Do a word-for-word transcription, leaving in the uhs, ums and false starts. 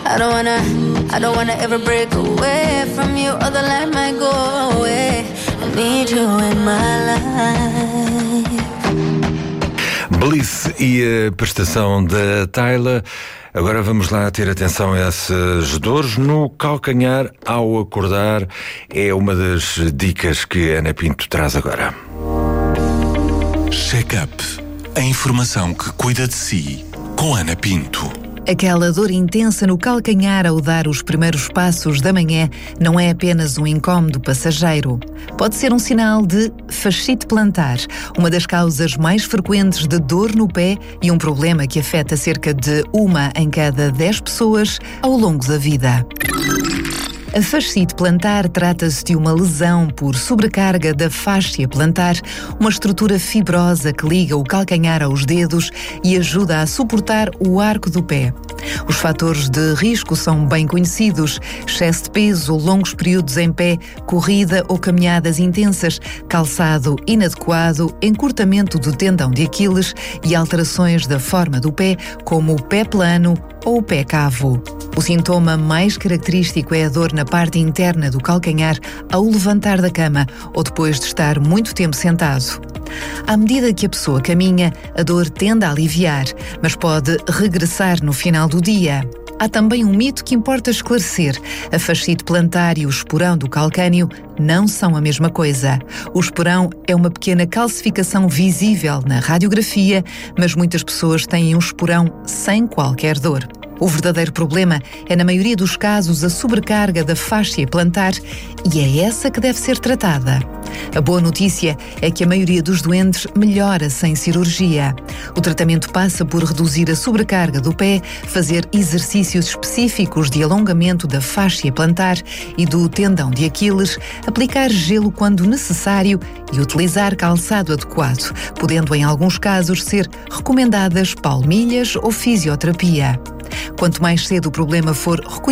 I don't wanna, I don't wanna ever break away from you, or the light might go away. I need you in my life. Bliss e a prestação da Tyla. Agora vamos lá ter atenção a essas dores no calcanhar ao acordar. É uma das dicas que a Ana Pinto traz agora. Check-up. A informação que cuida de si com Ana Pinto. Aquela dor intensa no calcanhar ao dar os primeiros passos da manhã não é apenas um incómodo passageiro. Pode ser um sinal de fascite plantar, uma das causas mais frequentes de dor no pé e um problema que afeta cerca de uma em cada dez pessoas ao longo da vida. A fascite plantar trata-se de uma lesão por sobrecarga da fáscia plantar, uma estrutura fibrosa que liga o calcanhar aos dedos e ajuda a suportar o arco do pé. Os fatores de risco são bem conhecidos: excesso de peso, longos períodos em pé, corrida ou caminhadas intensas, calçado inadequado, encurtamento do tendão de Aquiles e alterações da forma do pé, como o pé plano ou o pé cavo. O sintoma mais característico é a dor na parte interna do calcanhar ao levantar da cama ou depois de estar muito tempo sentado. À medida que a pessoa caminha, a dor tende a aliviar, mas pode regressar no final do dia. Há também um mito que importa esclarecer. A fascite plantar e o esporão do calcâneo não são a mesma coisa. O esporão é uma pequena calcificação visível na radiografia, mas muitas pessoas têm um esporão sem qualquer dor. O verdadeiro problema é, na maioria dos casos, a sobrecarga da fáscia plantar e é essa que deve ser tratada. A boa notícia é que a maioria dos doentes melhora sem cirurgia. O tratamento passa por reduzir a sobrecarga do pé, fazer exercícios específicos de alongamento da fáscia plantar e do tendão de Aquiles, aplicar gelo quando necessário e utilizar calçado adequado, podendo em alguns casos ser recomendadas palmilhas ou fisioterapia. Quanto mais cedo o problema for reconhecido,